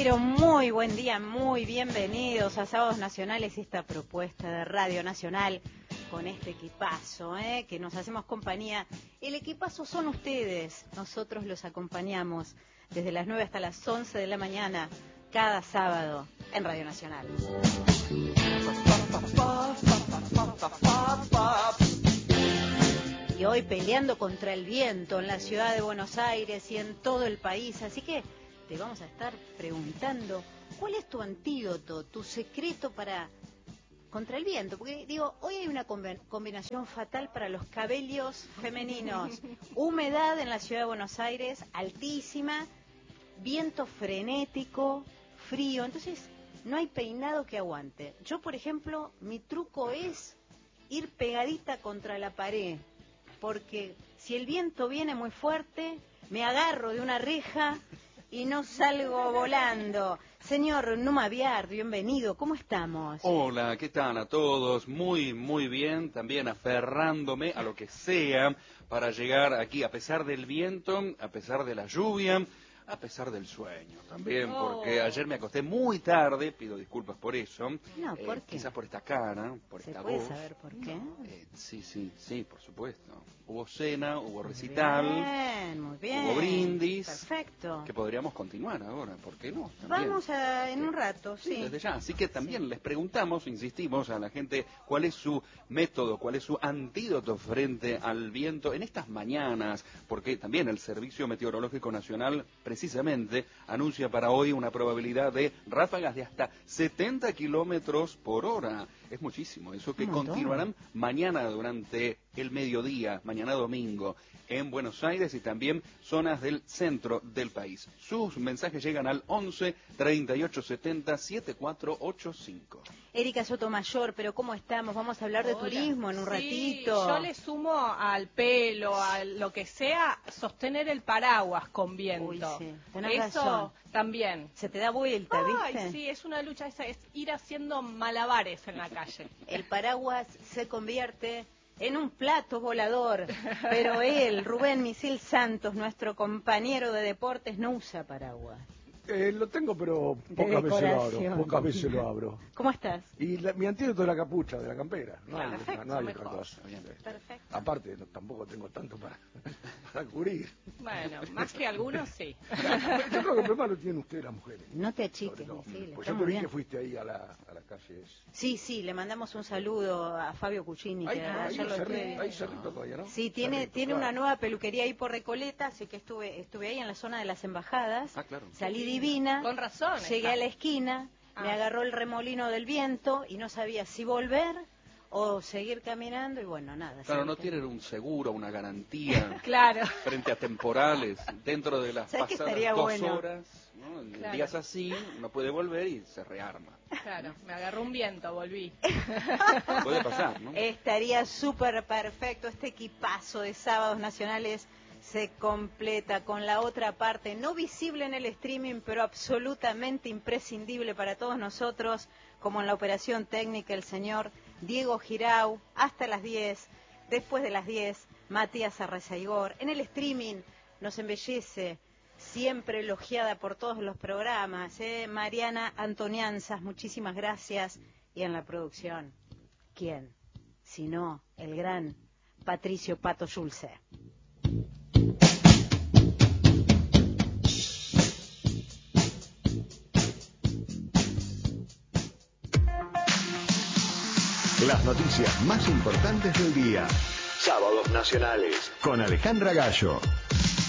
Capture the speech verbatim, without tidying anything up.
Pero muy buen día, muy bienvenidos a Sábados Nacionales, esta propuesta de Radio Nacional con este equipazo, ¿eh? que nos hacemos compañía. El equipazo son ustedes, nosotros los acompañamos desde las nueve hasta las once de la mañana, cada sábado en Radio Nacional. Y hoy peleando contra el viento en la ciudad de Buenos Aires y en todo el país, así que te vamos a estar preguntando cuál es tu antídoto, tu secreto para contra el viento, porque digo, hoy hay una combinación fatal para los cabellos femeninos, humedad en la ciudad de Buenos Aires altísima, viento frenético, frío, entonces no hay peinado que aguante. Yo, por ejemplo, mi truco es ir pegadita contra la pared, porque si el viento viene muy fuerte, me agarro de una reja y no salgo volando. Señor Numa Biard, bienvenido, ¿cómo estamos? Hola, ¿qué tal a todos? Muy, muy bien, también aferrándome a lo que sea para llegar aquí, a pesar del viento, a pesar de la lluvia, a pesar del sueño también, Oh. porque ayer me acosté muy tarde, pido disculpas por eso. No, ¿por eh, qué? Quizás por esta cara, por ¿Se esta puede voz. saber por qué? Eh, sí, sí, sí, por supuesto. Hubo cena, hubo recital, Muy bien, muy bien. hubo brindis. Perfecto. Que podríamos continuar ahora, ¿por qué no? También. Vamos a, en un rato, sí. Sí, desde ya. Así que también Sí. les preguntamos, insistimos a la gente, cuál es su método, cuál es su antídoto frente al viento en estas mañanas, porque también el Servicio Meteorológico Nacional precisamente anuncia para hoy una probabilidad de ráfagas de hasta setenta kilómetros por hora. Es muchísimo, eso que continuarán mañana durante el mediodía, mañana domingo, en Buenos Aires y también zonas del centro del país. Sus mensajes llegan al once, treinta y ocho setenta, setenta y cuatro ochenta y cinco. Erika Sotomayor, pero ¿cómo estamos? Vamos a hablar de Hola. turismo en un sí, ratito. Yo le sumo al pelo, a lo que sea, sostener el paraguas con viento. Uy, sí, tenés Eso razón. también. Se te da vuelta, ¿viste? Ay, sí, es una lucha, esa es ir haciendo malabares en la calle. El paraguas se convierte en un plato volador, pero él, Rubén Misil Santos, nuestro compañero de deportes, no usa paraguas. Eh, lo tengo, pero De pocas veces lo decoración. abro. Pocas veces lo abro. ¿Cómo estás? Y la- mi antídoto es la capucha de la campera. No hay, Perfecto, no hay mejor. otra cosa. Perfecto. Aparte, no, tampoco tengo tanto para, para cubrir. Bueno, más que algunos, sí. Yo creo que el problema lo tienen ustedes, las mujeres. No te Sobre achiques, todo. Misil, Pues está yo te muy vi bien. que fuiste ahí a la, a la calle. esa. Sí, sí, le mandamos un saludo a Fabio Cuccini, Ahí, que ahí, ayer lo cerrito, estuve- ahí cerrito todavía, ¿no? Sí, tiene Cerrito, tiene claro. una nueva peluquería ahí por Recoleta, así que estuve estuve ahí en la zona de las embajadas. Ah, claro. Salí divina. Con razón. Llegué está. a la esquina, me Ah. agarró el remolino del viento y no sabía si volver o seguir caminando y bueno, nada. Claro, seguí no caminando. tienen un seguro, una garantía Claro. frente a temporales dentro de las ¿Sabes qué pasadas estaría dos bueno? horas. ¿no? En Claro. días así, uno puede volver y se rearma. Claro, me agarró un viento, volví. Puede pasar, ¿no? Estaría súper perfecto. Este equipazo de Sábados Nacionales se completa con la otra parte, no visible en el streaming, pero absolutamente imprescindible para todos nosotros, como en la operación técnica el señor Diego Girau, hasta las diez, después de las diez, Matías Arrezaigor. En el streaming nos embellece, siempre elogiada por todos los programas, ¿eh? Mariana Antonianzas, muchísimas gracias. Y en la producción, ¿quién? Si no, el gran Patricio Pato Schulze. Las noticias más importantes del día. Sábados Nacionales con Alejandra Gallo.